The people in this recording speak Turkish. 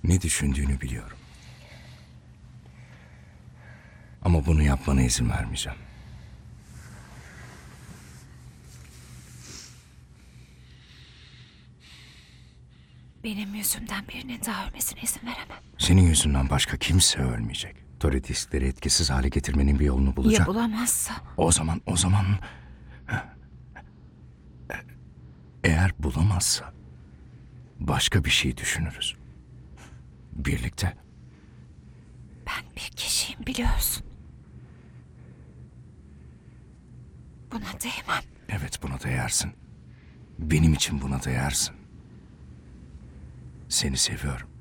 Ne düşündüğünü biliyorum. Ama bunu yapmana izin vermeyeceğim. Benim yüzümden birinin daha ölmesine izin veremem. Senin yüzünden başka kimse ölmeyecek. Torydiskleri etkisiz hale getirmenin bir yolunu bulacağım. Ya bulamazsa? O zaman... Eğer bulamazsa... Başka bir şey düşünürüz. Birlikte. Ben bir kişiyim biliyorsun. Buna değmem. Evet, buna değersin. Benim için buna değersin. Seni seviyorum.